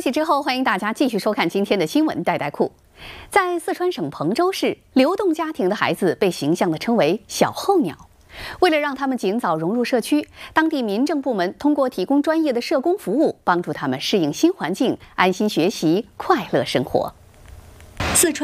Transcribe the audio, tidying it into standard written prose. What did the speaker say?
息之后，欢迎大家继续收看今天的新闻带带库。在四川省彭州市，流动家庭的孩子被形象地称为“小候鸟”。为了让他们尽早融入社区，当地民政部门通过提供专业的社工服务，帮助他们适应新环境，安心学习，快乐生活。四川